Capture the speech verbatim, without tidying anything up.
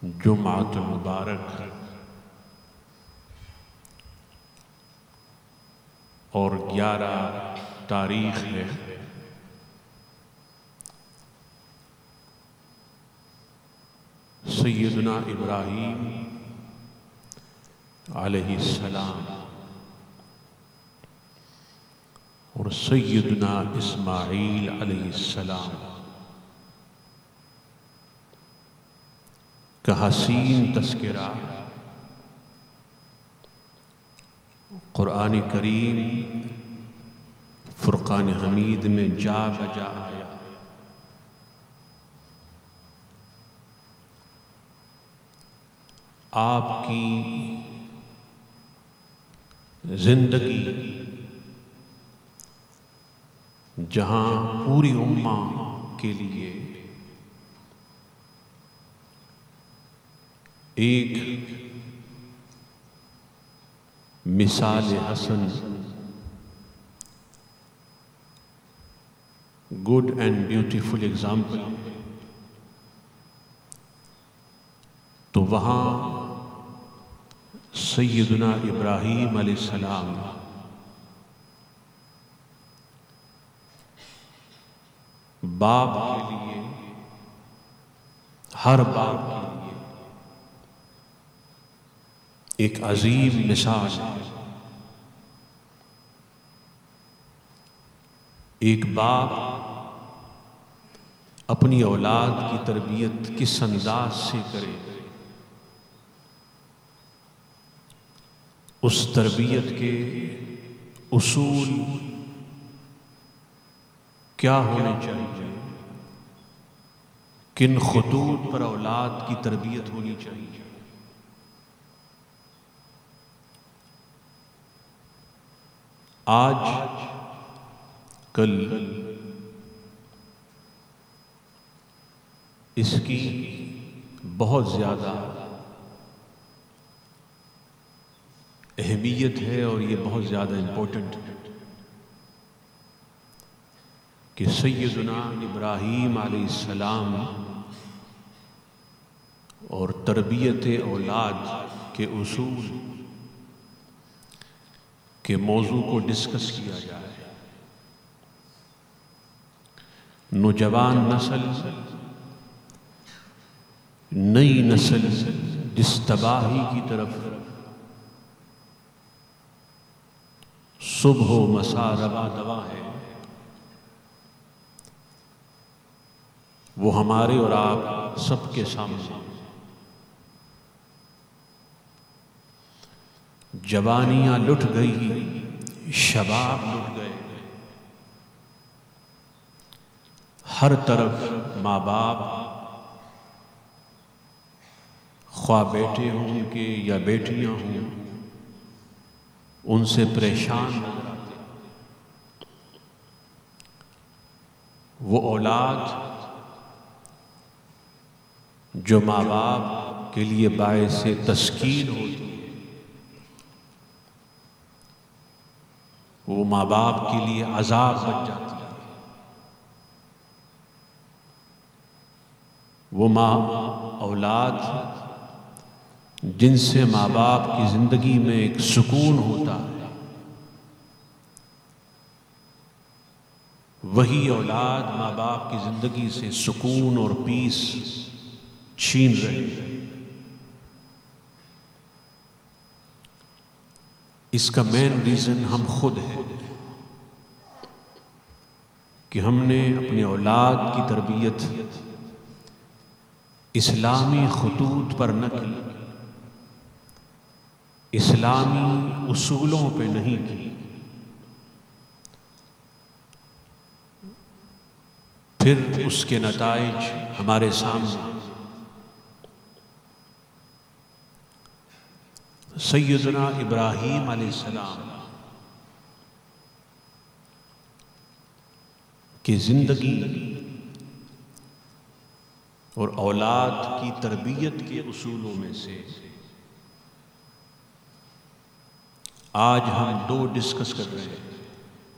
جمعۃ المبارک اور گیارہ تاریخ ہے سیدنا ابراہیم علیہ السلام اور سیدنا اسماعیل علیہ السلام کا حسین تذکرہ قرآن کریم فرقان حمید میں جا بجا آیا۔ آپ کی زندگی جہاں پوری امہ کے لیے ایک مثال حسن، گڈ اینڈ بیوٹیفل ایگزامپل، تو وہاں سیدنا ابراہیم علیہ السلام باپ کے لیے، ہر باپ کے لیے ایک عظیم مثال ہے۔ ایک باپ اپنی اولاد کی تربیت کس انداز سے کرے، اس تربیت کے اصول کیا ہونے چاہیے، کن خطوط پر اولاد کی تربیت ہونی چاہیے، آج کل اس کی بہت زیادہ اہمیت ہے اور یہ بہت زیادہ امپورٹنٹ ہے کہ سیدنا ابراہیم علیہ السلام اور تربیت اولاد کے اصول کے موضوع کو ڈسکس کیا جائے۔ نوجوان نسل، نئی نسل جس تباہی کی طرف صبح و مساء رواں دواں ہے، وہ ہمارے اور آپ سب کے سامنے۔ جوانیاں لٹ گئی، شباب لٹ گئے، ہر طرف ماں باپ خواہ بیٹے ہوں ان کے یا بیٹیاں ہوں ان سے پریشان نظر آتے۔ وہ اولاد جو ماں باپ کے لیے باعث تسکین ہوتی ہے، وہ ماں باپ کے لیے عذاب بن جاتی ہے۔ وہ ماں اولاد جن سے ماں باپ کی زندگی میں ایک سکون ہوتا ہے، وہی اولاد ماں باپ کی زندگی سے سکون اور پیس چھین رہے ہیں۔ اس کا مین ریزن ہم خود ہیں کہ ہم نے اپنی اولاد کی تربیت اسلامی خطوط پر نہ کی، اسلامی اصولوں پہ نہیں کی، پھر اس کے نتائج ہمارے سامنے۔ سیدنا ابراہیم علیہ السلام کی زندگی اور اولاد کی تربیت کے اصولوں میں سے آج ہم دو ڈسکس کر رہے ہیں۔